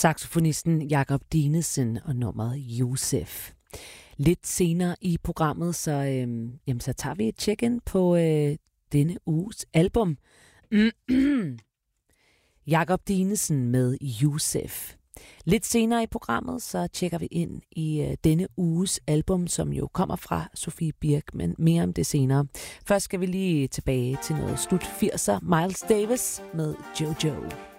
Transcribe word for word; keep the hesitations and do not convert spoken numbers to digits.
Saxofonisten Jakob Dinesen og nummeret Yusef. Lidt senere i programmet, så, øhm, jamen, så tager vi et check-in på øh, denne uges album. Jakob Dinesen med Yusef. Lidt senere i programmet, så tjekker vi ind i øh, denne uges album, som jo kommer fra Sofie Birk, men mere om det senere. Først skal vi lige tilbage til noget slut firser. Miles Davis med Jojo.